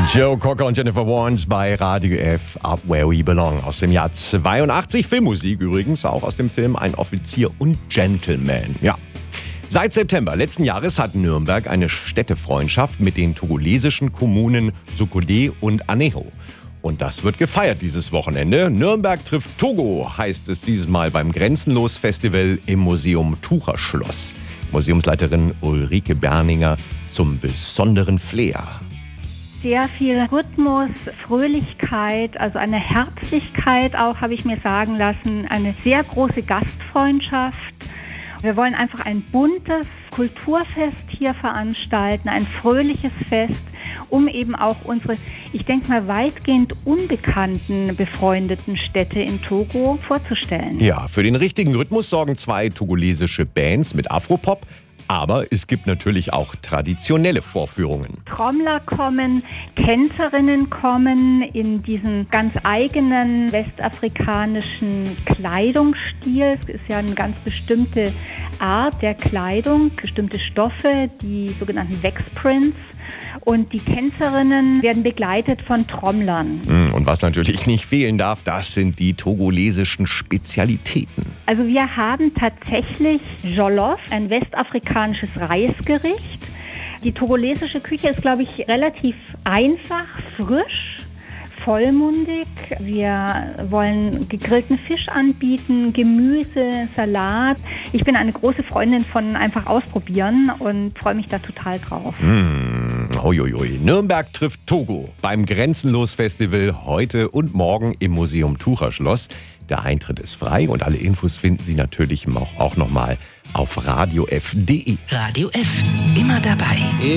Joe Cocker und Jennifer Warnes bei Radio F, Up Where We Belong, aus dem Jahr 82. Filmmusik übrigens, auch aus dem Film Ein Offizier und Gentleman. Ja. Seit September letzten Jahres hat Nürnberg eine Städtefreundschaft mit den togolesischen Kommunen Sokodé und Aneho. Und das wird gefeiert dieses Wochenende. Nürnberg trifft Togo, heißt es dieses Mal beim Grenzenlos-Festival im Museum Tucherschloss. Museumsleiterin Ulrike Berninger zum besonderen Flair. Sehr viel Rhythmus, Fröhlichkeit, also eine Herzlichkeit auch, habe ich mir sagen lassen. Eine sehr große Gastfreundschaft. Wir wollen einfach ein buntes Kulturfest hier veranstalten, ein fröhliches Fest, um eben auch unsere, ich denke mal, weitgehend unbekannten, befreundeten Städte in Togo vorzustellen. Ja, für den richtigen Rhythmus sorgen 2 togolesische Bands mit Afropop. Aber es gibt natürlich auch traditionelle Vorführungen. Trommler kommen, Tänzerinnen kommen in diesen ganz eigenen westafrikanischen Kleidungsstil. Es ist ja eine ganz bestimmte Art der Kleidung, bestimmte Stoffe, die sogenannten Waxprints. Und die Tänzerinnen werden begleitet von Trommlern. Und was natürlich nicht fehlen darf, das sind die togolesischen Spezialitäten. Also wir haben tatsächlich Jollof, ein westafrikanisches Reisgericht. Die togolesische Küche ist, glaube ich, relativ einfach, frisch, vollmundig. Wir wollen gegrillten Fisch anbieten, Gemüse, Salat. Ich bin eine große Freundin von einfach ausprobieren und freue mich da total drauf. Uiuiui. Nürnberg trifft Togo beim Grenzenlos-Festival heute und morgen im Museum Tucherschloss. Der Eintritt ist frei und alle Infos finden Sie natürlich auch nochmal auf radiof.de. Radio F, immer dabei.